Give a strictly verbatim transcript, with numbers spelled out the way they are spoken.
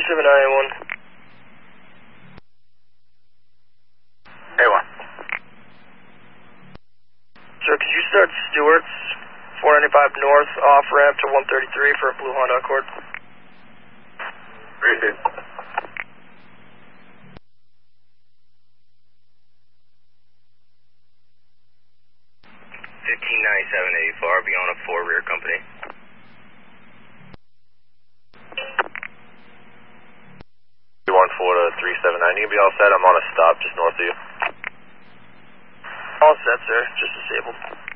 seven nine A one. A one. Sir, could you start Stewart's four ninety-five north off ramp to one thirty-three for a blue Honda Accord? Appreciate it. fifteen ninety-seven eighty-four, be on a four rear company. one four to three seven nine, you can be all set, I'm on a stop just north of you. All set, sir, just disabled.